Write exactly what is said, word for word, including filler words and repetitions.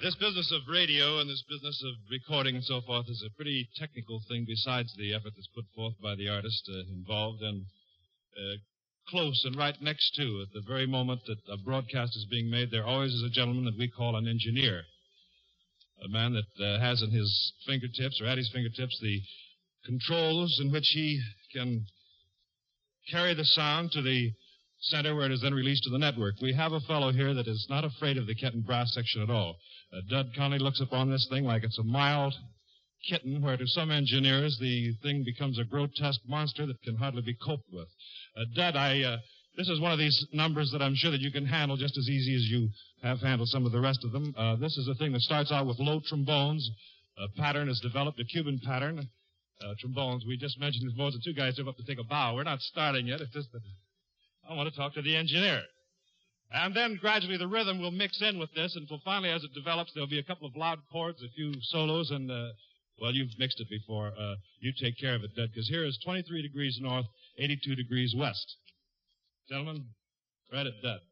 This business of radio and this business of recording and so forth is a pretty technical thing besides the effort that's put forth by the artist uh, involved. And uh, close and right next to, at the very moment that a broadcast is being made, there always is a gentleman that we call an engineer. A man that uh, has in his fingertips, or at his fingertips, the controls in which he can carry the sound to the center where it is then released to the network. We have a fellow here that is not afraid of the Kenton brass section at all. Uh, Dud Conley looks upon this thing like it's a mild kitten, where to some engineers the thing becomes a grotesque monster that can hardly be coped with. Uh, Dud, I, uh, this is one of these numbers that I'm sure that you can handle just as easy as you have handled some of the rest of them. Uh, this is a thing that starts out with low trombones. A pattern is developed, a Cuban pattern. Uh, trombones, we just mentioned the trombones. The two guys are up to take a bow. We're not starting yet. It's just that I want to talk to the engineer. And then gradually the rhythm will mix in with this until finally as it develops there'll be a couple of loud chords, a few solos, and, uh, well, you've mixed it before. Uh, you take care of it, Dud, because here is twenty-three degrees north, eighty-two degrees west. Gentlemen, right at Dud.